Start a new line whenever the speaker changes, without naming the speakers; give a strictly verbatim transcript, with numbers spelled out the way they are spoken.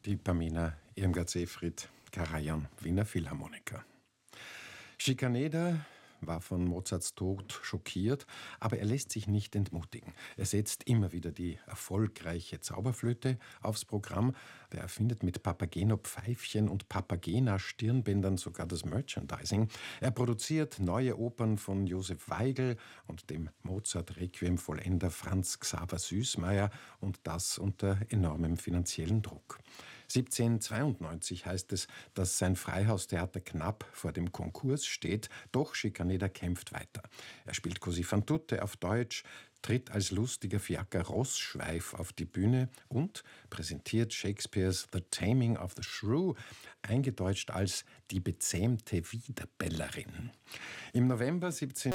die Pamina Irmgard-Seefried Karajan, Wiener Philharmoniker. Schikaneder war von Mozarts Tod schockiert, aber er lässt sich nicht entmutigen. Er setzt immer wieder die erfolgreiche Zauberflöte aufs Programm. Er erfindet mit Papageno-Pfeifchen und Papagena-Stirnbändern sogar das Merchandising. Er produziert neue Opern von Josef Weigl und dem Mozart-Requiem-Vollender Franz Xaver Süßmayr, und das unter enormem finanziellen Druck. siebzehnhundertzweiundneunzig heißt es, dass sein Freihaustheater knapp vor dem Konkurs steht, doch Schikaneder kämpft weiter. Er spielt Così fan tutte auf Deutsch, tritt als lustiger Fiaker Rossschweif auf die Bühne und präsentiert Shakespeares The Taming of the Shrew, eingedeutscht als die bezähmte Wiederbellerin. Im November siebzehn